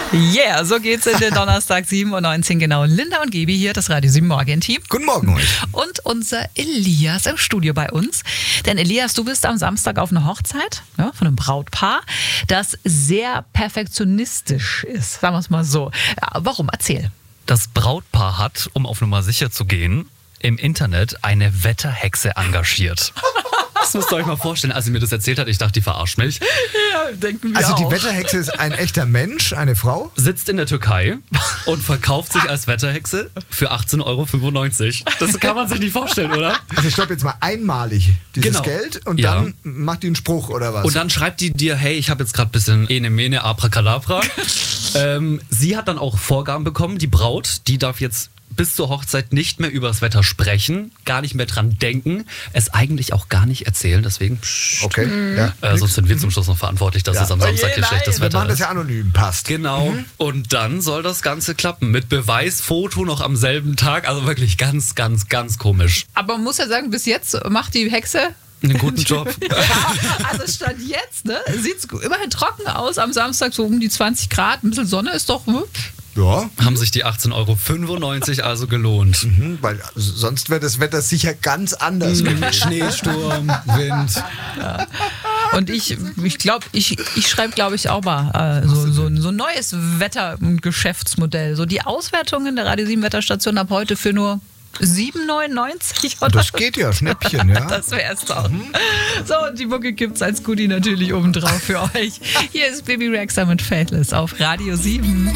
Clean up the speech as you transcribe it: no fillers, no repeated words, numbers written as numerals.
Yeah, so geht's in den Donnerstag 7.19 Uhr genau. Linda und Gebi hier, das Radio 7 Morgen-Team. Guten Morgen euch. Und unser Elias im Studio bei uns. Denn Elias, du bist am Samstag auf einer Hochzeit, ja, von einem Brautpaar, das sehr perfektionistisch ist, sagen wir es mal so. Ja, warum? Erzähl. Das Brautpaar hat, um auf Nummer sicher zu gehen, im Internet eine Wetterhexe engagiert. Das müsst ihr euch mal vorstellen. Als sie mir das erzählt hat, ich dachte, die verarscht mich. Ja, denken wir Also die auch. Wetterhexe ist ein echter Mensch, eine Frau? Sitzt in der Türkei und verkauft sich als Wetterhexe für 18,95 €. Das kann man sich nicht vorstellen, oder? Also ich glaube jetzt mal einmalig dieses Genau. Geld und Ja. dann macht die einen Spruch oder was? Und dann schreibt die dir, hey, ich habe jetzt gerade ein bisschen Ene Mene Abracadabra. Sie hat dann auch Vorgaben bekommen, die Braut, die darf jetzt bis zur Hochzeit nicht mehr über das Wetter sprechen, gar nicht mehr dran denken, es eigentlich auch gar nicht erzählen, deswegen Okay, ja. sonst sind wir zum Schluss noch verantwortlich, dass Ja. es am Samstag hier nein. schlechtes Wir Wetter machen das ist. ja anonym, passt. Genau. Und dann soll das Ganze klappen. Mit Beweisfoto noch am selben Tag. Also wirklich ganz, ganz, ganz komisch. Aber man muss ja sagen, bis jetzt macht die Hexe Einen guten Job. also Stand jetzt, ne, sieht es immerhin trocken aus am Samstag, so um die 20 Grad. Ein bisschen Sonne ist doch. Ja, Haben sich die 18,95 € also gelohnt. weil sonst wäre das Wetter sicher ganz anders. Schneesturm, Wind. Und ich glaube, ich schreibe, glaube ich, auch mal so ein neues Wettergeschäftsmodell. So die Auswertungen der Radio 7 Wetterstation ab heute für nur 7,99 € oder Das geht ja, Schnäppchen, ja. Das wär's doch. So, und die Mucke gibt's als Goodie natürlich obendrauf für euch. Hier ist Baby Rexha mit Faithless auf Radio 7.